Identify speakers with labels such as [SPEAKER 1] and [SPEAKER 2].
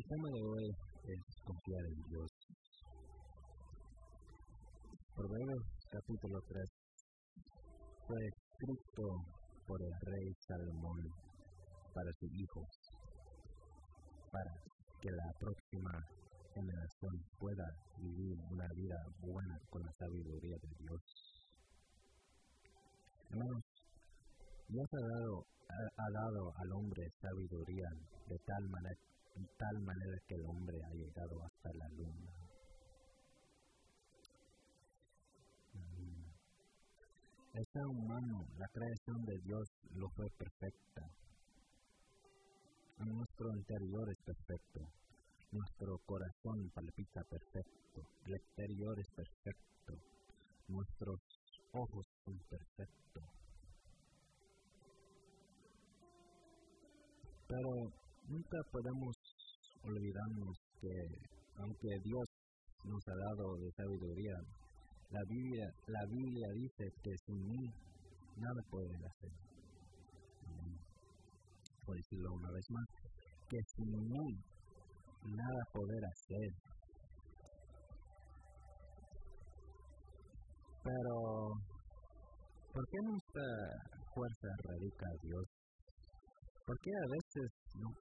[SPEAKER 1] El tema de hoy es confiar en Dios. Proverbios capítulo 3 fue escrito por el rey Salomón para sus hijos, para que la próxima generación pueda vivir una vida buena con la sabiduría de Dios. Hermanos, Dios ha dado al hombre sabiduría de tal manera que el hombre ha llegado hasta la luna. El ser humano, la creación de Dios lo fue perfecta. Nuestro interior es perfecto. Nuestro corazón palpita perfecto. El exterior es perfecto. Nuestros ojos son perfectos. Pero nunca podemos olvidarnos que, aunque Dios nos ha dado de sabiduría, la Biblia dice que sin mí nada pueden hacer. Por decirlo una vez más, que sin mí nada poder hacer. Pero, ¿por qué nuestra fuerza radica a Dios? ¿Por qué a veces no